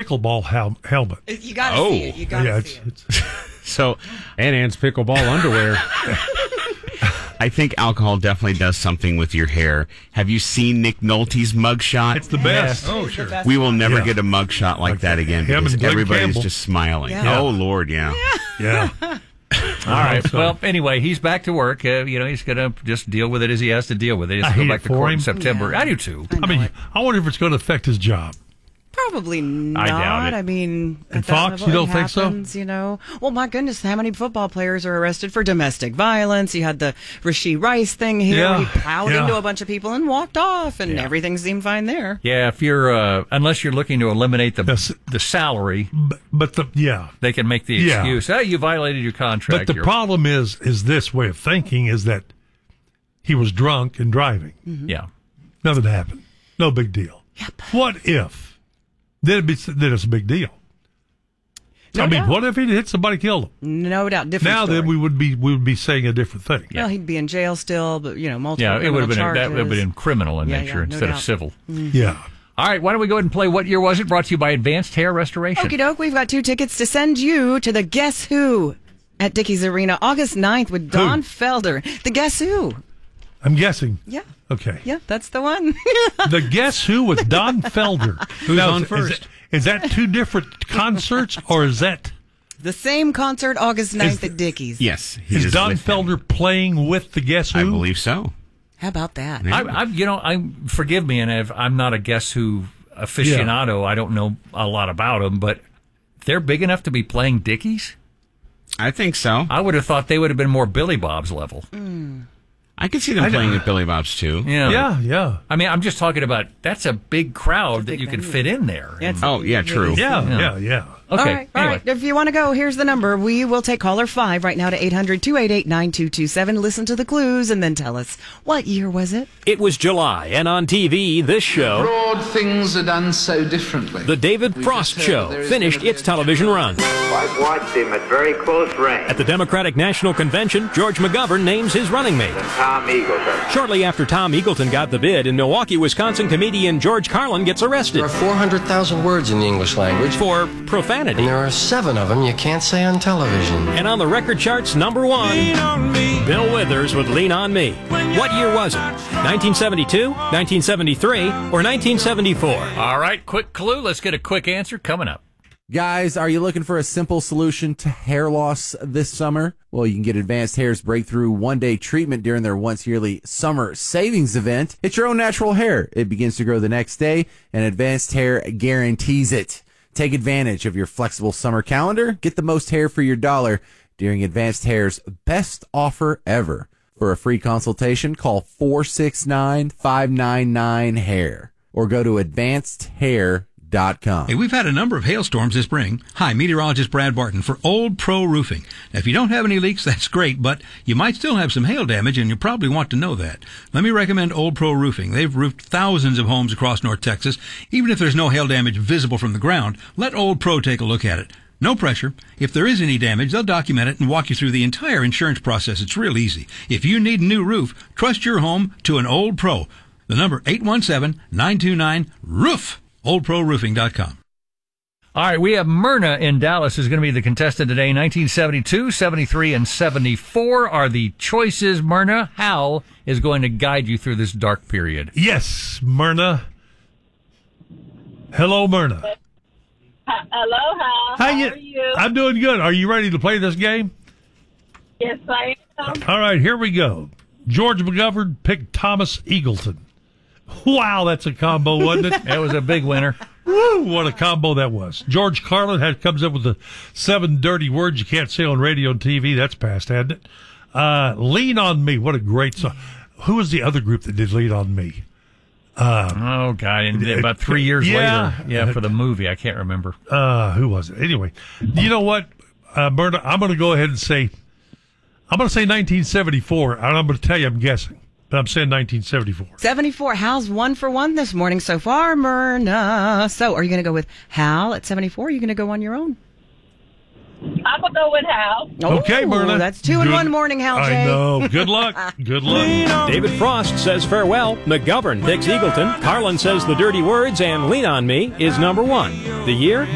pickleball helmet. You got to see it. You got to see it. So, Ann's pickleball underwear. I think alcohol definitely does something with your hair. Have you seen Nick Nolte's mugshot? It's the best. Yes. Oh, sure. We will never get a mugshot like that again because everybody's just smiling. Yeah. Oh, Lord, yeah. All right. Well, anyway, he's back to work. He's going to just deal with it as he has to deal with it. He's going to go back to court in September. Yeah. I do, too. I wonder if it's going to affect his job. Probably not. I doubt it. I mean, And Fox, you don't think so? You know, well, my goodness, how many football players are arrested for domestic violence? You had the Rashee Rice thing here, where he plowed into a bunch of people and walked off, and everything seemed fine there. Yeah, if you're unless you're looking to eliminate the salary, but they can make the excuse. Hey, you violated your contract. But the problem is this way of thinking is that he was drunk and driving. Mm-hmm. Yeah, nothing happened. No big deal. Yep. What if? Then it's a big deal. No doubt. What if he hit somebody, killed him? No doubt. Different Now story. then we would be saying a different thing. Well, he'd be in jail still, but multiple. Yeah, it would have been charges. that would have been criminal in nature no instead of doubt. civil. Yeah. All right, why don't we go ahead and play What Year Was It? Brought to you by Advanced Hair Restoration. Okie doke, we've got 2 tickets to send you to the Guess Who at Dickies Arena August 9th with Don Felder. The Guess Who. I'm guessing. Yeah. Okay. Yeah, that's the one. The Guess Who with Don Felder. Who's on first? Is that 2 different concerts, or is that... The same concert August 9th at Dickies. Yes. Is Don Felder playing with the Guess Who? I believe so. How about that? Forgive me, and if I'm not a Guess Who aficionado, I don't know a lot about them, but they're big enough to be playing Dickies? I think so. I would have thought they would have been more Billy Bob's level. I could see them playing at Billy Bob's, too. Yeah. I mean, I'm just talking about, that's a big crowd that you can fit in there. Oh, yeah, true. Yeah. Okay. All right. If you want to go, here's the number. We will take caller 5 right now to 800-288-9227. Listen to the clues and then tell us, what year was it? It was July, and on TV, this show, Broad things are done so differently. The David Frost Show, finished its television run. I've watched him at very close range. At the Democratic National Convention, George McGovern names his running mate. And Tom Eagleton. Shortly after Tom Eagleton got the bid, in Milwaukee, Wisconsin, comedian George Carlin gets arrested. There are 400,000 words in the English language. For profanity. And there are 7 of them you can't say on television. And on the record charts, number 1, Bill Withers with Lean on Me. What year was it? 1972, 1973, or 1974? All right, quick clue. Let's get a quick answer coming up. Guys, are you looking for a simple solution to hair loss this summer? Well, you can get Advanced Hair's breakthrough one-day treatment during their once-yearly summer savings event. It's your own natural hair. It begins to grow the next day, and Advanced Hair guarantees it. Take advantage of your flexible summer calendar. Get the most hair for your dollar during Advanced Hair's best offer ever. For a free consultation, call 469-599-HAIR or go to advancedhair.com. Hey, we've had a number of hailstorms this spring. Hi, meteorologist Brad Barton for Old Pro Roofing. Now, if you don't have any leaks, that's great, but you might still have some hail damage, and you probably want to know that. Let me recommend Old Pro Roofing. They've roofed thousands of homes across North Texas. Even if there's no hail damage visible from the ground, let Old Pro take a look at it. No pressure. If there is any damage, they'll document it and walk you through the entire insurance process. It's real easy. If you need a new roof, trust your home to an Old Pro. The number 817-929-ROOF. OldProRoofing.com. All right, we have Myrna in Dallas who's going to be the contestant today. 1972, 73, and 74 are the choices. Myrna, Hal is going to guide you through this dark period. Yes, Myrna. Hello, Myrna. Hello, Hal. How are you? I'm doing good. Are you ready to play this game? Yes, I am. All right, here we go. George McGovern picked Thomas Eagleton. Wow, that's a combo, wasn't it? That was a big winner. Woo, what a combo that was. George Carlin comes up with the 7 dirty words you can't say on radio and TV. That's past, hadn't it? Lean on Me. What a great song. Who was the other group that did Lean on Me? Oh, God. And about 3 years later. Yeah, for the movie. I can't remember. Who was it? Anyway, you know what, Myrna? I'm going to go ahead and say, 1974. And I'm going to tell you I'm guessing. But I'm saying 1974. 74. Hal's 1 for 1 this morning so far, Myrna. So, are you going to go with Hal at 74? Or are you going to go on your own? I'm going to go with Hal. Okay, Myrna. That's 2 in 1 morning, Hal J. I know. Good luck. Good luck. David Frost says farewell. McGovern picks Eagleton. Carlin says the dirty words, and Lean on Me is number 1. The year,